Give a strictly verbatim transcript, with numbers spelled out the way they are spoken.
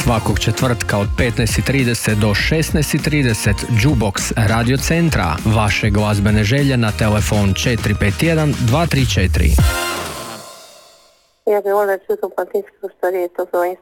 Svakog četvrtka od petnaest i trideset do šesnaest i trideset Jukebox Radio Centra. Vaše glazbene želje na telefon četiri pet jedan dva tri četiri. Ja bih volila čuti u Platinskoj što je to zove